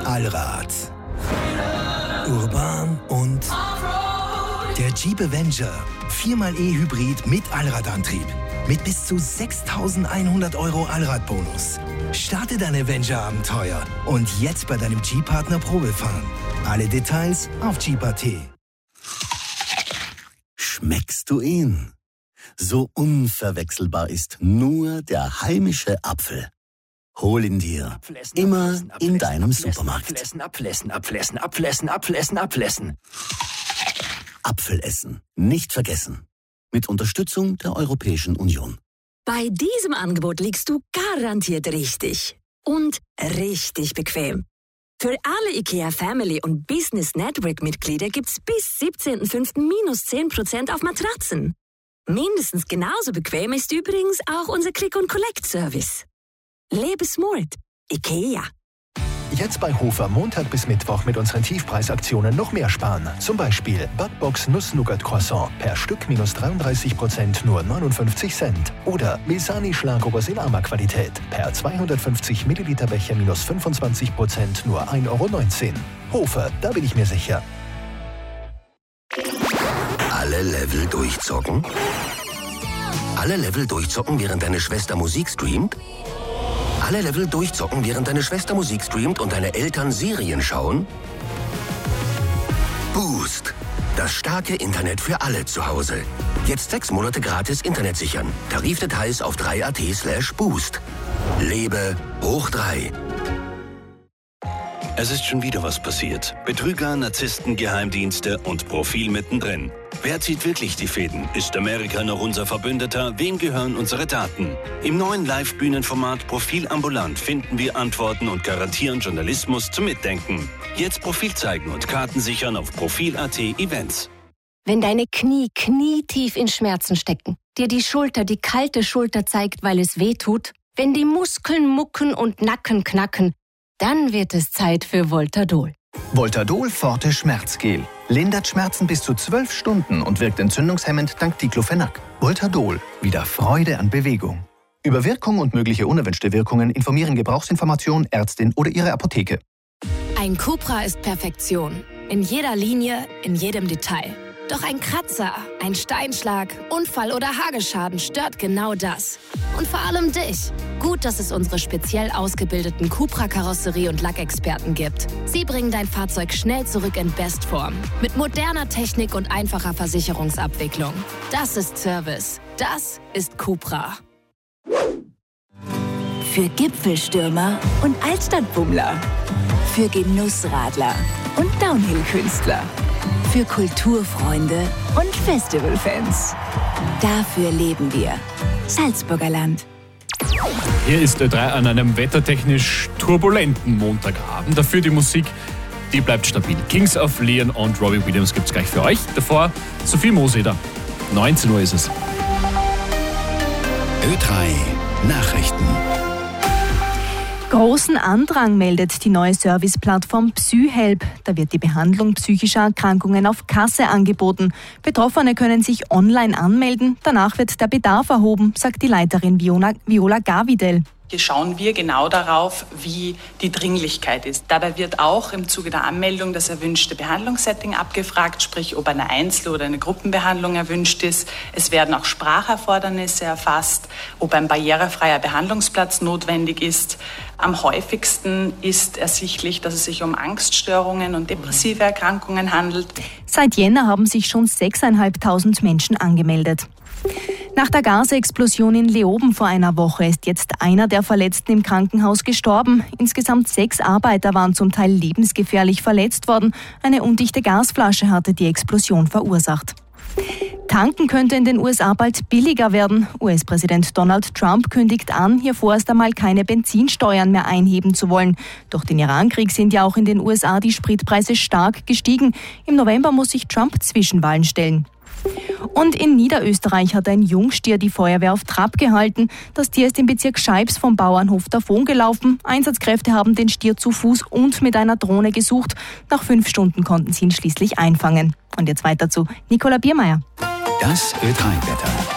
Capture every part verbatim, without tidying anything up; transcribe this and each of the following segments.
Allrad. Urban und der Jeep Avenger. viermal E-Hybrid mit Allradantrieb. Mit bis zu sechstausendeinhundert Euro Allradbonus. Starte dein Avenger-Abenteuer und jetzt bei deinem Jeep-Partner Probefahren. Alle Details auf jeep punkt a t. Schmeckst du ihn? So unverwechselbar ist nur der heimische Apfel. Hol ihn dir. Abflessen, immer abflessen, in abflessen, deinem abflessen, Supermarkt. Abflessen, abflessen, abflessen, abflessen, abflessen, abflessen. Apfel essen. Nicht vergessen. Mit Unterstützung der Europäischen Union. Bei diesem Angebot liegst du garantiert richtig. Und richtig bequem. Für alle IKEA Family und Business Network Mitglieder gibt's bis siebzehnten fünften minus zehn Prozent auf Matratzen. Mindestens genauso bequem ist übrigens auch unser Click-and-Collect-Service. Lebe smart. IKEA. Jetzt bei Hofer Montag bis Mittwoch mit unseren Tiefpreisaktionen noch mehr sparen. Zum Beispiel Backbox Nuss-Nougat-Croissant per Stück minus dreiunddreißig Prozent nur neunundfünfzig Cent. Oder Milsani Schlagobers in Ama-Qualität per zweihundertfünfzig Milliliter Becher minus fünfundzwanzig Prozent nur ein Euro neunzehn. Hofer, da bin ich mir sicher. Alle Level durchzocken? Alle Level durchzocken, während deine Schwester Musik streamt? Alle Level durchzocken, während deine Schwester Musik streamt und deine Eltern Serien schauen? Boost. Das starke Internet für alle zu Hause. Jetzt sechs Monate gratis Internet sichern. Tarifdetails auf drei punkt a t slash boost. Lebe hoch drei. Es ist schon wieder was passiert. Betrüger, Narzissten, Geheimdienste und Profil mittendrin. Wer zieht wirklich die Fäden? Ist Amerika noch unser Verbündeter? Wem gehören unsere Daten? Im neuen Live-Bühnenformat Profil ambulant finden wir Antworten und garantieren Journalismus zum Mitdenken. Jetzt Profil zeigen und Karten sichern auf Profil punkt a t Events. Wenn deine Knie knietief in Schmerzen stecken, dir die Schulter die kalte Schulter zeigt, weil es weh tut, wenn die Muskeln mucken und Nacken knacken, dann wird es Zeit für Voltadol. Voltadol Forte Schmerzgel. Lindert Schmerzen bis zu zwölf Stunden und wirkt entzündungshemmend dank Diclofenac. Voltadol. Wieder Freude an Bewegung. Über Wirkung und mögliche unerwünschte Wirkungen informieren Gebrauchsinformation, Ärztin oder Ihre Apotheke. Ein Cupra ist Perfektion. In jeder Linie, in jedem Detail. Doch ein Kratzer, ein Steinschlag, Unfall oder Hageschaden stört genau das. Und vor allem dich. Gut, dass es unsere speziell ausgebildeten Cupra-Karosserie- und Lackexperten gibt. Sie bringen dein Fahrzeug schnell zurück in Bestform. Mit moderner Technik und einfacher Versicherungsabwicklung. Das ist Service. Das ist Cupra. Für Gipfelstürmer und Altstadtbummler. Für Genussradler und Downhill-Künstler. Für Kulturfreunde und Festivalfans. Dafür leben wir. Salzburger Land. Hier ist Ö drei an einem wettertechnisch turbulenten Montagabend. Dafür die Musik, die bleibt stabil. Kings of Leon und Robbie Williams gibt's gleich für euch. Davor Sophie Moseder. neunzehn Uhr ist es. Ö drei Nachrichten. Großen Andrang meldet die neue Serviceplattform PsyHelp. Da wird die Behandlung psychischer Erkrankungen auf Kasse angeboten. Betroffene können sich online anmelden. Danach wird der Bedarf erhoben, sagt die Leiterin Viola, Viola Gavidel. Hier schauen wir genau darauf, wie die Dringlichkeit ist. Dabei wird auch im Zuge der Anmeldung das erwünschte Behandlungssetting abgefragt, sprich ob eine Einzel- oder eine Gruppenbehandlung erwünscht ist. Es werden auch Spracherfordernisse erfasst, ob ein barrierefreier Behandlungsplatz notwendig ist. Am häufigsten ist ersichtlich, dass es sich um Angststörungen und depressive Erkrankungen handelt. Seit Jänner haben sich schon sechstausendfünfhundert Menschen angemeldet. Nach der Gasexplosion in Leoben vor einer Woche ist jetzt einer der Verletzten im Krankenhaus gestorben. Insgesamt sechs Arbeiter waren zum Teil lebensgefährlich verletzt worden. Eine undichte Gasflasche hatte die Explosion verursacht. Tanken könnte in den U S A bald billiger werden. U S-Präsident Donald Trump kündigt an, hier vorerst einmal keine Benzinsteuern mehr einheben zu wollen. Durch den Irankrieg sind ja auch in den U S A die Spritpreise stark gestiegen. Im November muss sich Trump Zwischenwahlen stellen. Und in Niederösterreich hat ein Jungstier die Feuerwehr auf Trab gehalten. Das Tier ist im Bezirk Scheibs vom Bauernhof davongelaufen. Einsatzkräfte haben den Stier zu Fuß und mit einer Drohne gesucht. Nach fünf Stunden konnten sie ihn schließlich einfangen. Und jetzt weiter zu Nicola Biermeier. Das Ö drei Wetter.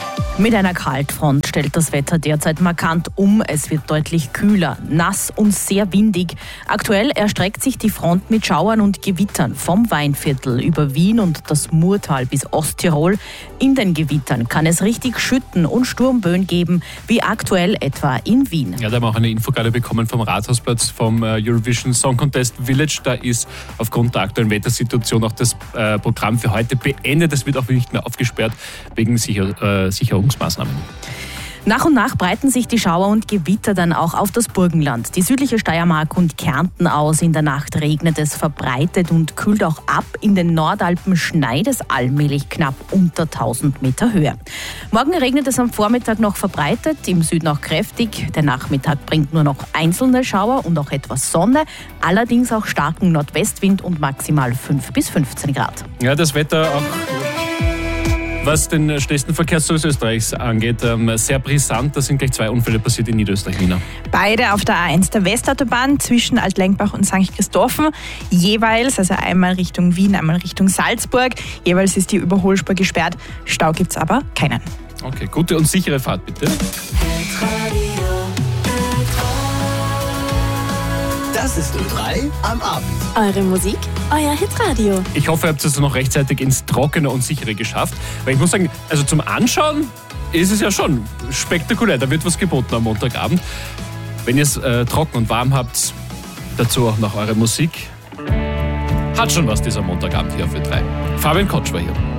Mit einer Kaltfront stellt das Wetter derzeit markant um. Es wird deutlich kühler, nass und sehr windig. Aktuell erstreckt sich die Front mit Schauern und Gewittern vom Weinviertel über Wien und das Murtal bis Osttirol. In den Gewittern kann es richtig schütten und Sturmböen geben, wie aktuell etwa in Wien. Ja, da haben wir auch eine Info gerade bekommen vom Rathausplatz vom Eurovision Song Contest Village. Da ist aufgrund der aktuellen Wettersituation auch das äh, Programm für heute beendet. Es wird auch nicht mehr aufgesperrt wegen Sicher, äh, Sicherungsmaßnahmen. Nach und nach breiten sich die Schauer und Gewitter dann auch auf das Burgenland, die südliche Steiermark und Kärnten aus. In der Nacht regnet es verbreitet und kühlt auch ab. In den Nordalpen schneit es allmählich knapp unter tausend Meter Höhe. Morgen regnet es am Vormittag noch verbreitet, im Süden auch kräftig. Der Nachmittag bringt nur noch einzelne Schauer und auch etwas Sonne, allerdings auch starken Nordwestwind und maximal fünf bis fünfzehn Grad. Ja, das Wetter auch, was den schnellsten Verkehrsservice Österreichs angeht, sehr brisant. Da sind gleich zwei Unfälle passiert in Niederösterreich, Nina. Beide auf der A eins der Westautobahn zwischen Altlenkbach und Sankt Christophen. Jeweils, also einmal Richtung Wien, einmal Richtung Salzburg. Jeweils ist die Überholspur gesperrt. Stau gibt es aber keinen. Okay, gute und sichere Fahrt bitte. Das ist Ö drei am Abend. Eure Musik, euer Hitradio. Ich hoffe, ihr habt es noch rechtzeitig ins Trockene und Sichere geschafft. Weil ich muss sagen, also zum Anschauen ist es ja schon spektakulär. Da wird was geboten am Montagabend. Wenn ihr es äh, trocken und warm habt, dazu auch noch eure Musik. Hat schon was dieser Montagabend hier auf Ö drei. Fabian Kotsch war hier.